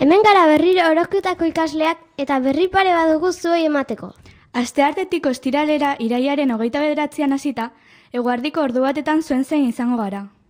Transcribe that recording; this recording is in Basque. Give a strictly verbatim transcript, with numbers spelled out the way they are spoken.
Hemen gara berriro oroskutako ikasleak eta berri pare badugu zuei emateko. Asteartetik ostiralera irailaren hogeita bederatzian hasita, eguerdiko ordu batetan zuen zein izango gara.